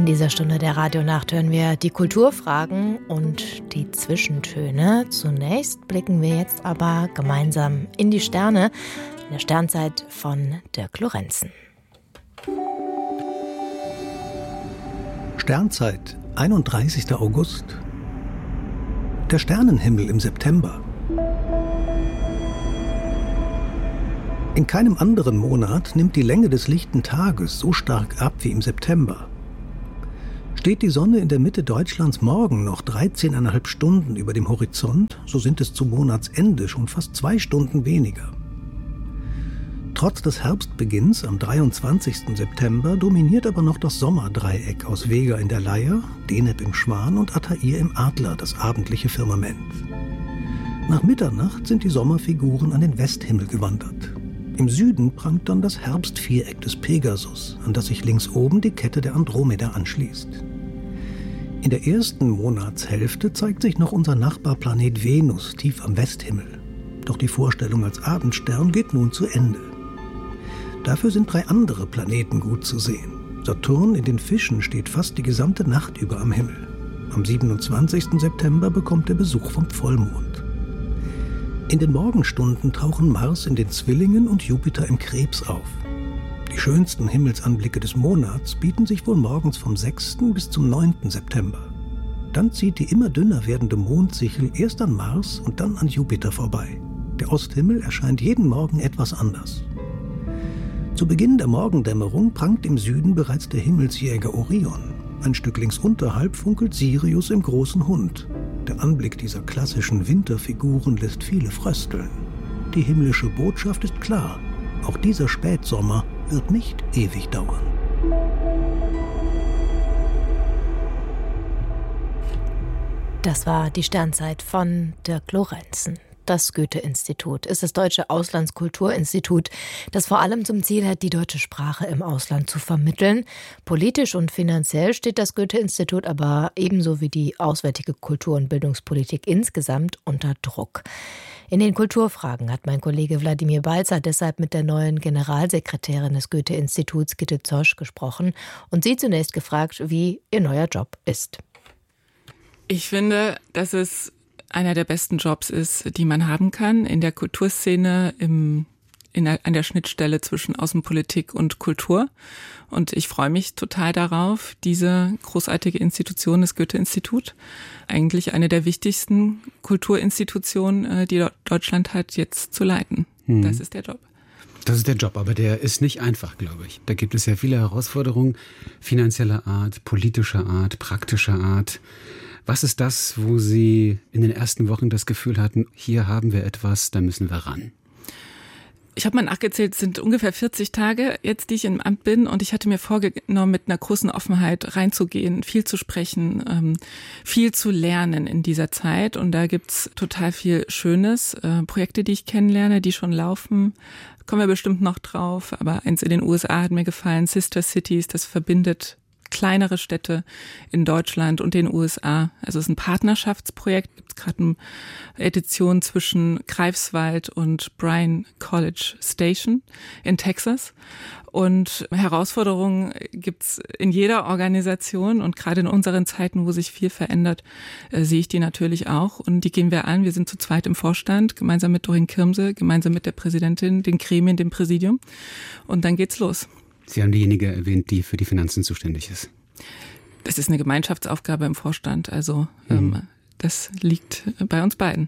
In dieser Stunde der Radionacht hören wir die Kulturfragen und die Zwischentöne. Zunächst blicken wir jetzt aber gemeinsam in die Sterne, in der Sternzeit von Dirk Lorenzen. Sternzeit, 31. August. Der Sternenhimmel im September. In keinem anderen Monat nimmt die Länge des lichten Tages so stark ab wie im September. Steht die Sonne in der Mitte Deutschlands morgen noch 13,5 Stunden über dem Horizont, so sind es zum Monatsende schon fast 2 Stunden weniger. Trotz des Herbstbeginns am 23. September dominiert aber noch das Sommerdreieck aus Vega in der Leier, Deneb im Schwan und Altair im Adler das abendliche Firmament. Nach Mitternacht sind die Sommerfiguren an den Westhimmel gewandert. Im Süden prangt dann das Herbstviereck des Pegasus, an das sich links oben die Kette der Andromeda anschließt. In der ersten Monatshälfte zeigt sich noch unser Nachbarplanet Venus tief am Westhimmel. Doch die Vorstellung als Abendstern geht nun zu Ende. Dafür sind 3 andere Planeten gut zu sehen. Saturn in den Fischen steht fast die gesamte Nacht über am Himmel. Am 27. September bekommt er Besuch vom Vollmond. In den Morgenstunden tauchen Mars in den Zwillingen und Jupiter im Krebs auf. Die schönsten Himmelsanblicke des Monats bieten sich wohl morgens vom 6. bis zum 9. September. Dann zieht die immer dünner werdende Mondsichel erst an Mars und dann an Jupiter vorbei. Der Osthimmel erscheint jeden Morgen etwas anders. Zu Beginn der Morgendämmerung prangt im Süden bereits der Himmelsjäger Orion. Ein Stück links unterhalb funkelt Sirius im großen Hund. Der Anblick dieser klassischen Winterfiguren lässt viele frösteln. Die himmlische Botschaft ist klar. Auch dieser Spätsommer wird nicht ewig dauern. Das war die Sternzeit von Dirk Lorenzen. Das Goethe-Institut ist das deutsche Auslandskulturinstitut, das vor allem zum Ziel hat, die deutsche Sprache im Ausland zu vermitteln. Politisch und finanziell steht das Goethe-Institut aber ebenso wie die auswärtige Kultur- und Bildungspolitik insgesamt unter Druck. In den Kulturfragen hat mein Kollege Wladimir Balzer deshalb mit der neuen Generalsekretärin des Goethe-Instituts, Gitte Zosch, gesprochen und sie zunächst gefragt, wie ihr neuer Job ist. Ich finde, dass es einer der besten Jobs ist, die man haben kann in der Kulturszene, an der Schnittstelle zwischen Außenpolitik und Kultur. Und ich freue mich total darauf, diese großartige Institution, das Goethe-Institut, eigentlich eine der wichtigsten Kulturinstitutionen, die Deutschland hat, jetzt zu leiten. Das ist der Job. Das ist der Job, aber der ist nicht einfach, glaube ich. Da gibt es ja viele Herausforderungen finanzieller Art, politischer Art, praktischer Art. Was ist das, wo Sie in den ersten Wochen das Gefühl hatten, hier haben wir etwas, da müssen wir ran? Ich habe mal nachgezählt, es sind ungefähr 40 Tage jetzt, die ich im Amt bin und ich hatte mir vorgenommen, mit einer großen Offenheit reinzugehen, viel zu sprechen, viel zu lernen in dieser Zeit und da gibt's total viel Schönes, Projekte, die ich kennenlerne, die schon laufen, kommen wir bestimmt noch drauf, aber eins in den USA hat mir gefallen, Sister Cities, das verbindet kleinere Städte in Deutschland und den USA. Also es ist ein Partnerschaftsprojekt, gibt es gerade eine Edition zwischen Greifswald und Bryan College Station in Texas. Und Herausforderungen gibt's in jeder Organisation und gerade in unseren Zeiten, wo sich viel verändert, sehe ich die natürlich auch. Und die gehen wir an. Wir sind zu zweit im Vorstand, gemeinsam mit Doreen Kirmse, gemeinsam mit der Präsidentin, den Gremien, dem Präsidium. Und dann geht's los. Sie haben diejenige erwähnt, die für die Finanzen zuständig ist. Das ist eine Gemeinschaftsaufgabe im Vorstand, also das liegt bei uns beiden.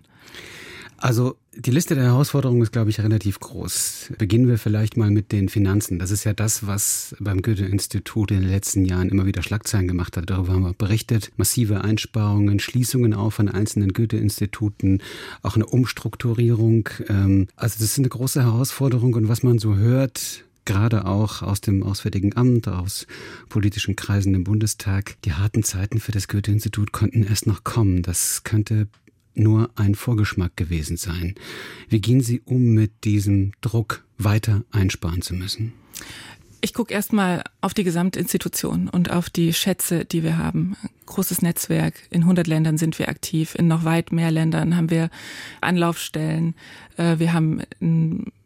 Also die Liste der Herausforderungen ist, glaube ich, relativ groß. Beginnen wir vielleicht mal mit den Finanzen. Das ist ja das, was beim Goethe-Institut in den letzten Jahren immer wieder Schlagzeilen gemacht hat. Darüber haben wir berichtet. Massive Einsparungen, Schließungen auch von einzelnen Goethe-Instituten, auch eine Umstrukturierung. Also das ist eine große Herausforderung und was man so hört, gerade auch aus dem Auswärtigen Amt, aus politischen Kreisen im Bundestag, die harten Zeiten für das Goethe-Institut konnten erst noch kommen. Das könnte nur ein Vorgeschmack gewesen sein. Wie gehen Sie um mit diesem Druck, weiter einsparen zu müssen? Ich gucke erstmal auf die Gesamtinstitution und auf die Schätze, die wir haben. Großes Netzwerk, in 100 Ländern sind wir aktiv, in noch weit mehr Ländern haben wir Anlaufstellen. Wir haben ein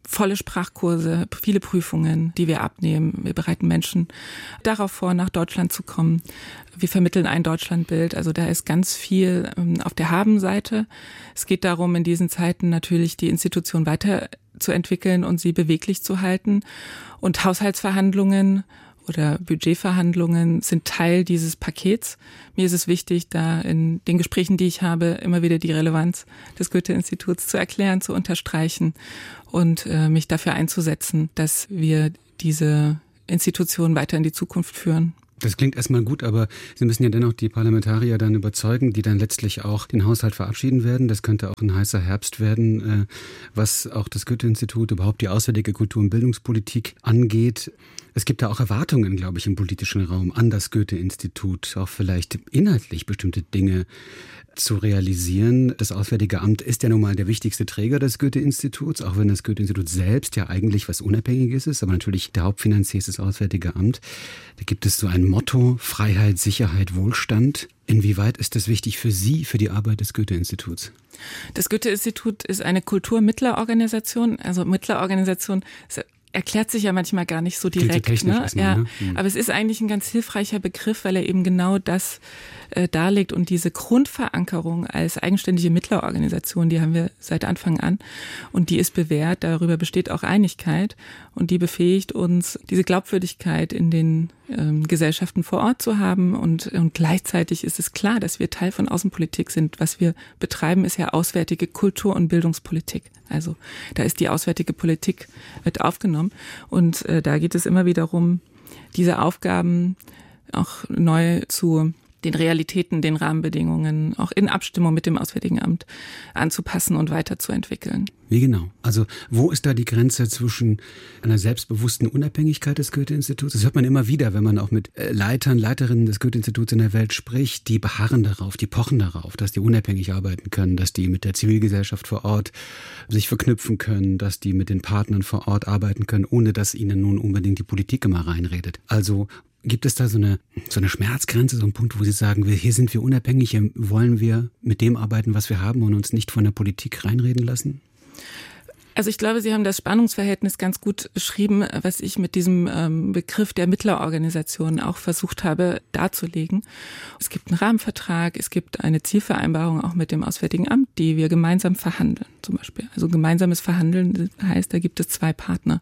volle Sprachkurse, viele Prüfungen, die wir abnehmen. Wir bereiten Menschen darauf vor, nach Deutschland zu kommen. Wir vermitteln ein Deutschlandbild. Also da ist ganz viel auf der Habenseite. Es geht darum, in diesen Zeiten natürlich die Institution weiterzuentwickeln und sie beweglich zu halten. Und Haushaltsverhandlungen oder Budgetverhandlungen sind Teil dieses Pakets. Mir ist es wichtig, da in den Gesprächen, die ich habe, immer wieder die Relevanz des Goethe-Instituts zu erklären, zu unterstreichen und mich dafür einzusetzen, dass wir diese Institution weiter in die Zukunft führen. Das klingt erstmal gut, aber Sie müssen ja dennoch die Parlamentarier dann überzeugen, die dann letztlich auch den Haushalt verabschieden werden. Das könnte auch ein heißer Herbst werden, was auch das Goethe-Institut, überhaupt die auswärtige Kultur- und Bildungspolitik angeht. Es gibt da auch Erwartungen, glaube ich, im politischen Raum an das Goethe-Institut, auch vielleicht inhaltlich bestimmte Dinge zu realisieren. Das Auswärtige Amt ist ja nun mal der wichtigste Träger des Goethe-Instituts, auch wenn das Goethe-Institut selbst ja eigentlich was Unabhängiges ist, aber natürlich der Hauptfinanzier ist das Auswärtige Amt. Da gibt es so ein Motto: Freiheit, Sicherheit, Wohlstand. Inwieweit ist das wichtig für Sie, für die Arbeit des Goethe-Instituts? Das Goethe-Institut ist eine Kulturmittlerorganisation. Also Mittlerorganisation erklärt sich ja manchmal gar nicht so direkt. So ne? Ja. Aber es ist eigentlich ein ganz hilfreicher Begriff, weil er eben genau das darlegt. Und diese Grundverankerung als eigenständige Mittlerorganisation, die haben wir seit Anfang an. Und die ist bewährt, darüber besteht auch Einigkeit. Und die befähigt uns, diese Glaubwürdigkeit in den Gesellschaften vor Ort zu haben. Und gleichzeitig ist es klar, dass wir Teil von Außenpolitik sind. Was wir betreiben, ist ja auswärtige Kultur- und Bildungspolitik. Also da ist die auswärtige Politik mit aufgenommen. Und da geht es immer wieder darum, diese Aufgaben auch neu zu den Realitäten, den Rahmenbedingungen, auch in Abstimmung mit dem Auswärtigen Amt anzupassen und weiterzuentwickeln. Wie genau? Also wo ist da die Grenze zwischen einer selbstbewussten Unabhängigkeit des Goethe-Instituts? Das hört man immer wieder, wenn man auch mit Leitern, Leiterinnen des Goethe-Instituts in der Welt spricht. Die beharren darauf, die pochen darauf, dass die unabhängig arbeiten können, dass die mit der Zivilgesellschaft vor Ort sich verknüpfen können, dass die mit den Partnern vor Ort arbeiten können, ohne dass ihnen nun unbedingt die Politik immer reinredet. Also gibt es da so eine Schmerzgrenze, so einen Punkt, wo Sie sagen, hier sind wir unabhängig, hier wollen wir mit dem arbeiten, was wir haben und uns nicht von der Politik reinreden lassen? Also ich glaube, Sie haben das Spannungsverhältnis ganz gut beschrieben, was ich mit diesem Begriff der Mittlerorganisation auch versucht habe darzulegen. Es gibt einen Rahmenvertrag, es gibt eine Zielvereinbarung auch mit dem Auswärtigen Amt, die wir gemeinsam verhandeln zum Beispiel. Also gemeinsames Verhandeln heißt, da gibt es 2 Partner.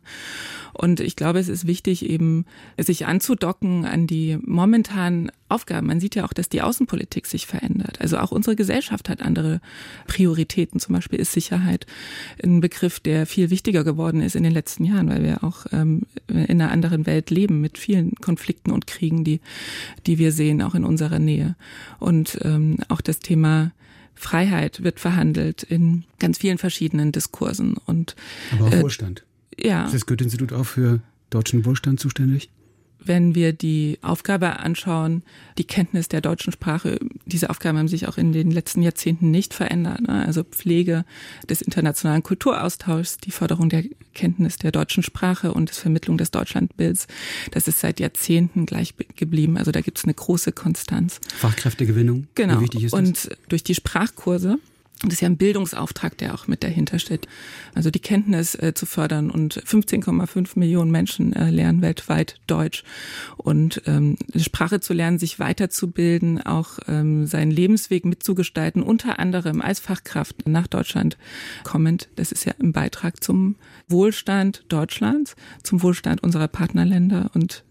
Und ich glaube, es ist wichtig, eben sich anzudocken an die momentanen Aufgaben. Man sieht ja auch, dass die Außenpolitik sich verändert. Also auch unsere Gesellschaft hat andere Prioritäten. Zum Beispiel ist Sicherheit ein Begriff, der viel wichtiger geworden ist in den letzten Jahren, weil wir auch in einer anderen Welt leben mit vielen Konflikten und Kriegen, die wir sehen, auch in unserer Nähe. Und auch das Thema Freiheit wird verhandelt in ganz vielen verschiedenen Diskursen. Aber auch Wohlstand. Ja. Ist das Goethe-Institut auch für deutschen Wohlstand zuständig? Wenn wir die Aufgabe anschauen, die Kenntnis der deutschen Sprache, diese Aufgaben haben sich auch in den letzten Jahrzehnten nicht verändert. Also Pflege des internationalen Kulturaustauschs, die Förderung der Kenntnis der deutschen Sprache und die Vermittlung des Deutschlandbilds, das ist seit Jahrzehnten gleich geblieben. Also da gibt es eine große Konstanz. Fachkräftegewinnung, genau. Wie wichtig ist das? Und durch die Sprachkurse, das ist ja ein Bildungsauftrag, der auch mit dahinter steht. Also die Kenntnis zu fördern, und 15,5 Millionen Menschen lernen weltweit Deutsch. Und Sprache zu lernen, sich weiterzubilden, auch seinen Lebensweg mitzugestalten, unter anderem als Fachkraft nach Deutschland kommend. Das ist ja ein Beitrag zum Wohlstand Deutschlands, zum Wohlstand unserer Partnerländer und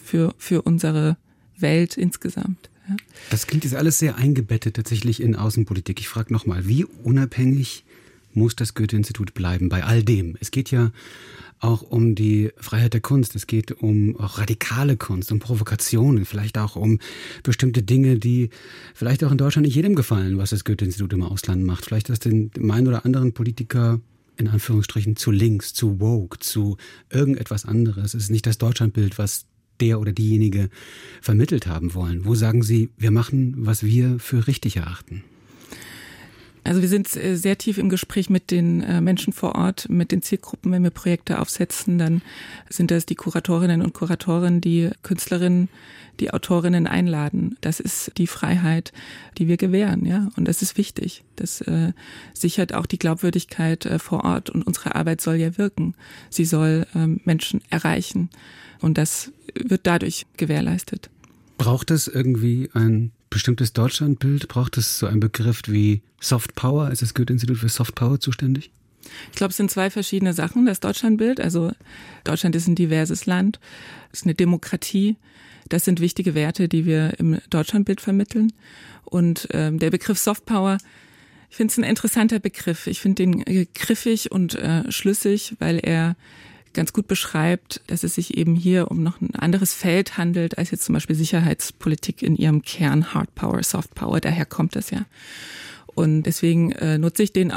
für unsere Welt insgesamt. Ja. Das klingt jetzt alles sehr eingebettet tatsächlich in Außenpolitik. Ich frage nochmal, wie unabhängig muss das Goethe-Institut bleiben bei all dem? Es geht ja auch um die Freiheit der Kunst, es geht um auch radikale Kunst, um Provokationen, vielleicht auch um bestimmte Dinge, die vielleicht auch in Deutschland nicht jedem gefallen, was das Goethe-Institut im Ausland macht. Vielleicht ist dem einen oder anderen Politiker in Anführungsstrichen zu links, zu woke, zu irgendetwas anderes. Es ist nicht das Deutschlandbild, was der oder diejenige vermittelt haben wollen. Wo sagen Sie, wir machen, was wir für richtig erachten? Also wir sind sehr tief im Gespräch mit den Menschen vor Ort, mit den Zielgruppen. Wenn wir Projekte aufsetzen, dann sind das die Kuratorinnen und Kuratoren, die Künstlerinnen, die Autorinnen einladen. Das ist die Freiheit, die wir gewähren, ja. Und das ist wichtig. Das sichert auch die Glaubwürdigkeit vor Ort. Und unsere Arbeit soll ja wirken. Sie soll Menschen erreichen. Und das wird dadurch gewährleistet. Braucht es irgendwie ein bestimmtes Deutschlandbild? Braucht es so einen Begriff wie Soft Power? Ist das Goethe-Institut für Soft Power zuständig? Ich glaube, es sind zwei verschiedene Sachen. Das Deutschlandbild, also Deutschland ist ein diverses Land, es ist eine Demokratie. Das sind wichtige Werte, die wir im Deutschlandbild vermitteln. Und der Begriff Soft Power, ich finde es ein interessanter Begriff. Ich finde den griffig und schlüssig, weil er ganz gut beschreibt, dass es sich eben hier um noch ein anderes Feld handelt, als jetzt zum Beispiel Sicherheitspolitik in ihrem Kern, Hard Power, Soft Power, daher kommt das ja. Und deswegen nutze ich den